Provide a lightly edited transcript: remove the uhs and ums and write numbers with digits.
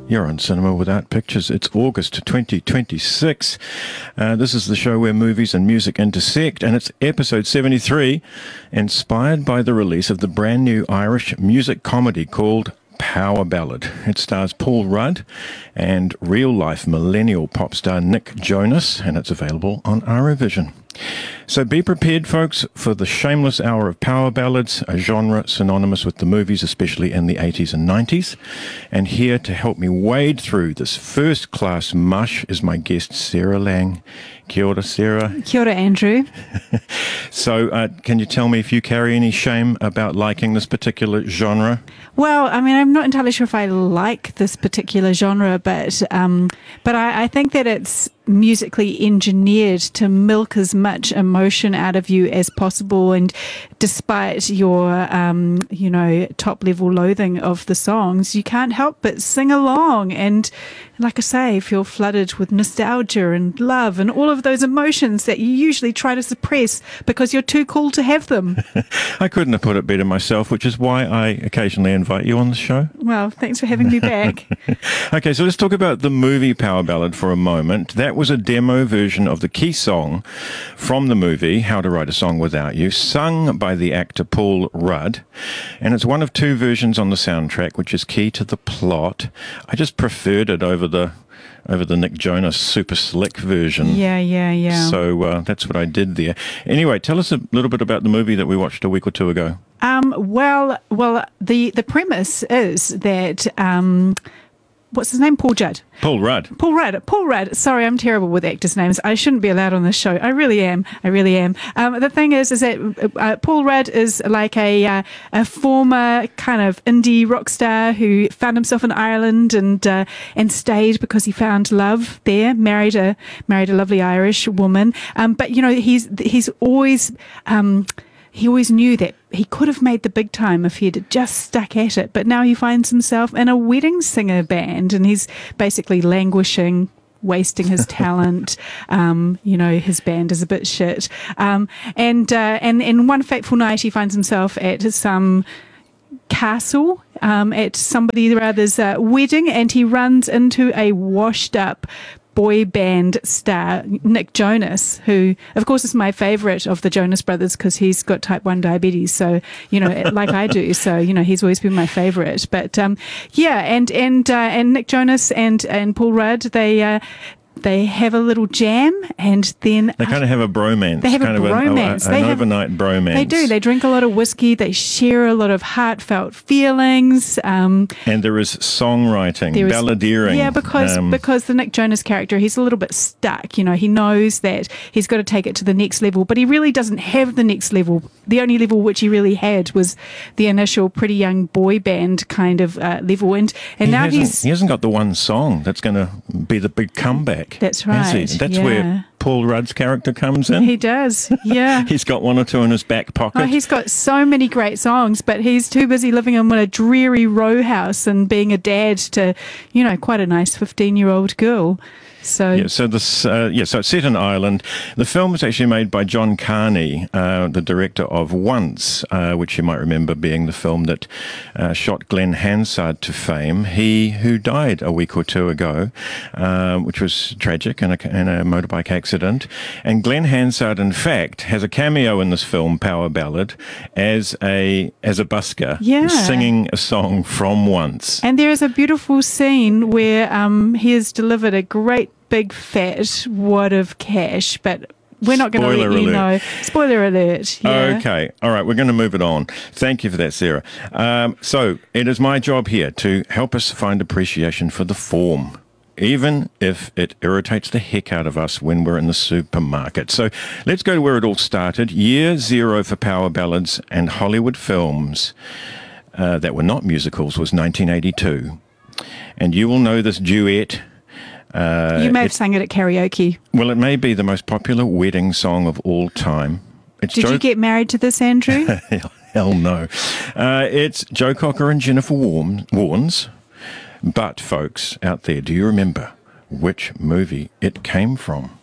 You're on Cinema Without Pictures. It's August 2026. This is the show where movies and music intersect, and it's episode 73, inspired by the release of the brand new Irish music comedy called Power Ballad. It stars Paul Rudd and real-life millennial pop star Nick Jonas, and it's available on Eurovision. So be prepared, folks, for the shameless hour of power ballads, a genre synonymous with the movies, especially in the 80s and 90s. And here to help me wade through this first-class mush is my guest, Sarah Lang. Kia ora, Sarah. Kia ora, Andrew. So can you tell me if you carry any shame about liking this particular genre? Well, I mean, I'm not entirely sure if I like this particular genre, but I think that it's musically engineered to milk as much emotion out of you as possible, and despite your top level loathing of the songs, you can't help but sing along and, like I say, feel flooded with nostalgia and love and all of those emotions that you usually try to suppress because you're too cool to have them. I couldn't have put it better myself, which is why I occasionally invite you on the show. Well, thanks for having me back. Okay, so let's talk about the movie Power Ballad for a moment. That was a demo version of the key song from the movie How to Write a Song Without You, sung by the actor Paul Rudd, and it's one of two versions on the soundtrack, which is key to the plot. I just preferred it over the Nick Jonas super slick version. Yeah. So that's what I did there. Anyway, tell us a little bit about the movie that we watched a week or two ago. Well, the premise is that what's his name? Paul Rudd. Paul Rudd. Sorry, I'm terrible with actors' names. I shouldn't be allowed on this show. I really am. The thing is that Paul Rudd is like a former kind of indie rock star who found himself in Ireland and stayed because he found love there. Married a lovely Irish woman. But you know, he's always. He always knew that he could have made the big time if he had just stuck at it, but now he finds himself in a wedding singer band, and he's basically languishing, wasting his talent. His band is a bit shit. And one fateful night he finds himself at some castle at somebody or other's wedding, and he runs into a washed up boy band star, Nick Jonas, who of course is my favourite of the Jonas Brothers because he's got type 1 diabetes, so like I do, so he's always been my favourite. But and Nick Jonas and Paul Rudd, they have a little jam, and then they kind of have a bromance. They have an overnight bromance. They do. They drink a lot of whiskey. They share a lot of heartfelt feelings. And there is songwriting, balladeering. Yeah, because the Nick Jonas character, he's a little bit stuck. He knows that he's got to take it to the next level, but he really doesn't have the next level. The only level which he really had was the initial pretty young boy band kind of level. And now he hasn't got the one song that's going to be the big comeback. That's right. That's where Paul Rudd's character comes in. He does, yeah. He's got one or two in his back pocket. Oh, he's got so many great songs, but he's too busy living in a dreary row house and being a dad to, quite a nice 15-year-old girl. So it's set in Ireland. The film was actually made by John Carney, the director of Once, which you might remember being the film that shot Glenn Hansard to fame. He who died a week or two ago, which was tragic in a motorbike accident. And Glenn Hansard, in fact, has a cameo in this film, Power Ballad, as a busker, singing a song from Once. And there is a beautiful scene where he has delivered a great big fat wad of cash, but we're not going to let you know. Spoiler alert. Yeah. Okay. All right. We're going to move it on. Thank you for that, Sarah. So it is my job here to help us find appreciation for the form, even if it irritates the heck out of us when we're in the supermarket. So let's go to where it all started. Year zero for power ballads and Hollywood films that were not musicals was 1982. And you will know this duet. You may have sang it at karaoke. Well, it may be the most popular wedding song of all time. Did you get married to this, Andrew? Hell no. It's Joe Cocker and Jennifer Warnes. But, folks out there, do you remember which movie it came from?